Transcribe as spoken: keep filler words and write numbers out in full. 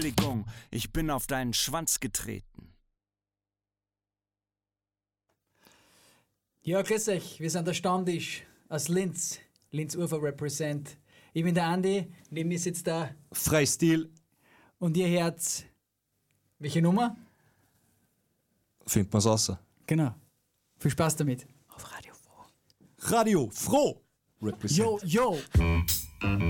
Ich bin auf deinen Schwanz getreten. Ja, grüß euch, wir sind der Standisch aus Linz, Linz Ufer represent. Ich bin der Andi, neben mir sitzt der Freistil. Und ihr hört, welche Nummer? Findet man's raus. Genau. Viel Spaß damit. Auf Radio Froh. Radio Froh. Represent. Yo, yo.